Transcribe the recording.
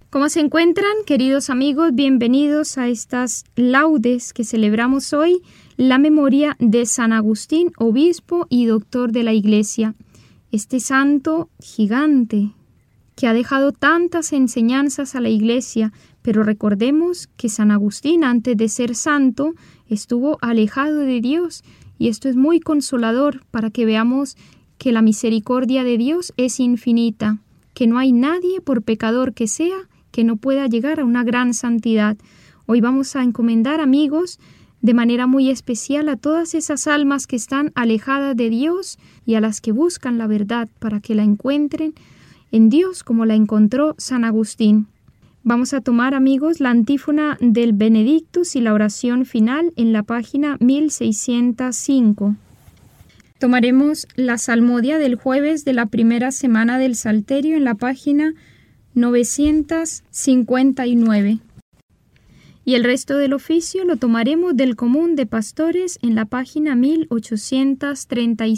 ¿Cómo se encuentran, queridos amigos? Bienvenidos a estas laudes que celebramos hoy, la memoria de San Agustín, obispo y doctor de la Iglesia. Este santo gigante que ha dejado tantas enseñanzas a la Iglesia, pero recordemos que San Agustín, antes de ser santo, estuvo alejado de Dios, y esto es muy consolador para que veamos que la misericordia de Dios es infinita, que no hay nadie, por pecador que sea, que no pueda llegar a una gran santidad. Hoy vamos a encomendar, amigos, de manera muy especial a todas esas almas que están alejadas de Dios y a las que buscan la verdad para que la encuentren en Dios como la encontró San Agustín. Vamos a tomar, amigos, la antífona del Benedictus y la oración final en la página 1605. Tomaremos la salmodia del jueves de la primera semana del Salterio en la página 959. Y el resto del oficio lo tomaremos del Común de Pastores en la página 1836.